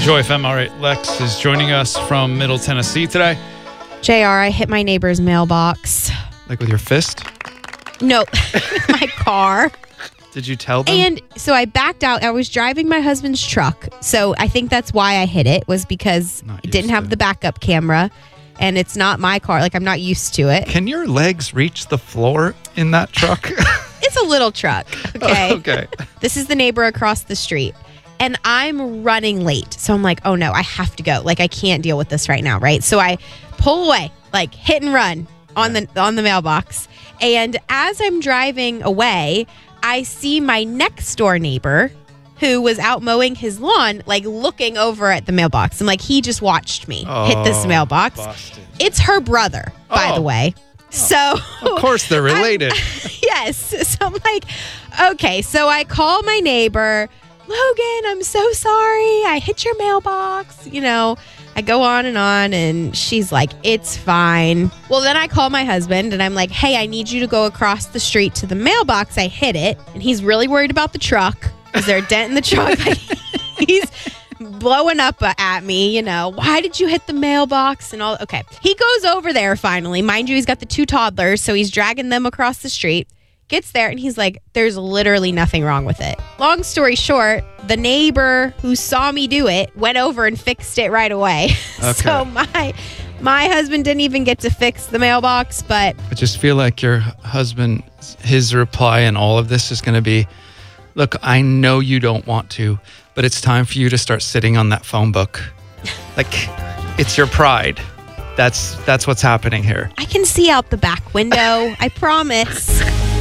Joy FM. All right, Lex is joining us from Middle Tennessee today. JR, I hit my neighbor's mailbox. Like with your fist? No, with my car. Did you tell them? And so I backed out. I was driving my husband's truck. So I think that's why I hit it, was because it didn't have the backup camera. And it's not my car. Like, I'm not used to it. Can your legs reach the floor in that truck? It's a little truck, okay? Okay. This is the neighbor across the street. And I'm running late. So I'm like, oh no, I have to go. Like, I can't deal with this right now, right? So I pull away, like hit and run on the mailbox. And as I'm driving away, I see my next door neighbor who was out mowing his lawn, like looking over at the mailbox. And like, he just watched me hit this mailbox. Busted. It's her brother, by the way. So Of course they're related. Yes. So I'm like, okay. So I call my neighbor, Logan, I'm so sorry. I hit your mailbox. You know, I go on, and she's like, it's fine. Well, then I call my husband and I'm like, hey, I need you to go across the street to the mailbox. I hit it. And he's really worried about the truck. Is there a dent in the truck? He's blowing up at me, you know, why did you hit the mailbox and all? Okay. He goes over there finally. Mind you, he's got the 2 toddlers, so he's dragging them across the street. Gets there and he's like, there's literally nothing wrong with it. Long story short, the neighbor who saw me do it went over and fixed it right away. Okay. So my husband didn't even get to fix the mailbox, but I just feel like your husband, his reply in all of this is going to be, look, I know you don't want to, but it's time for you to start sitting on that phone book. Like, it's your pride. That's what's happening here. I can see out the back window. I promise.